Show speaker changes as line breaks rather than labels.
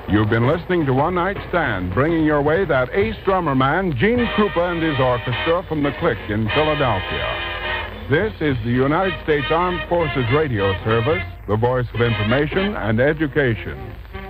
You've been listening to One Night Stand, bringing your way that ace drummer man, Gene Krupa and his orchestra from the Click in Philadelphia. This is the United States Armed Forces Radio Service, the voice of information and education.